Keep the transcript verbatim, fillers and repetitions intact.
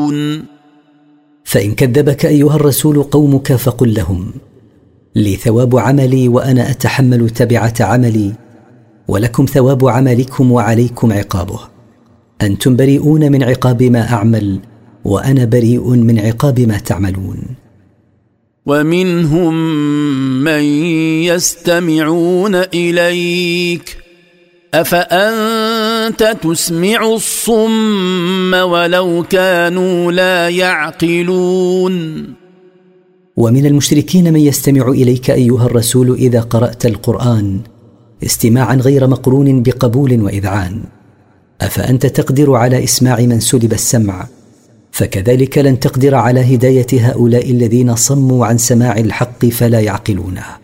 تعملون. فإن كذبك أيها الرسول قومك فقل لهم: لي ثواب عملي وأنا أتحمل تبعة عملي، ولكم ثواب عملكم وعليكم عقابه. أنتم بريئون من عقاب ما أعمل، وأنا بريء من عقاب ما تعملون. ومنهم من يستمعون إليك أفأنت تسمع الصم ولو كانوا لا يعقلون. ومن المشركين من يستمع إليك أيها الرسول إذا قرأت القرآن استماعا غير مقرون بقبول وإذعان. أفأنت تقدر على إسماع من سلب السمع؟ فكذلك لن تقدر على هداية هؤلاء الذين صموا عن سماع الحق فلا يعقلونه.